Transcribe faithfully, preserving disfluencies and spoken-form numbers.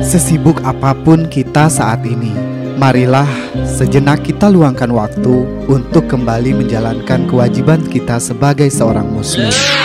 Sesibuk apapun kita saat ini, marilah sejenak kita luangkan waktu untuk kembali menjalankan kewajiban kita sebagai seorang muslim.